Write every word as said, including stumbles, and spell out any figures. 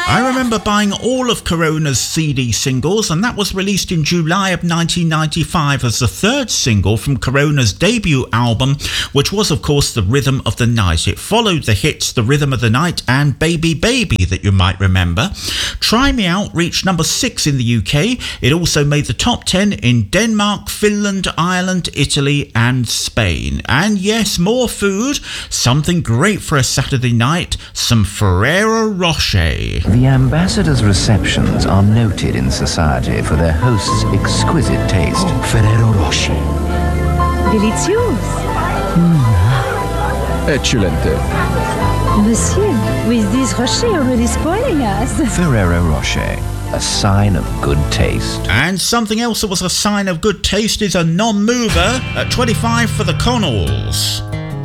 I remember buying all of Corona's C D singles, and that was released in July of nineteen ninety-five as the third single from Corona's debut album, which was of course The Rhythm of the Night. It followed the hits The Rhythm of the Night and Baby Baby that you might remember. Try Me Out reached number six in the U K. It also made the top ten in Denmark, Finland, Ireland, Italy and Spain. And yes, more food, something great for a Saturday night, some Ferrero Rocher. The ambassador's receptions are noted in society for their host's exquisite taste. Oh, Ferrero Rocher. Delicious. Mm. Eccellente. Monsieur, with this Rocher already spoiling us. Ferrero Rocher, a sign of good taste. And something else that was a sign of good taste is a non-mover at twenty-five for the Connells.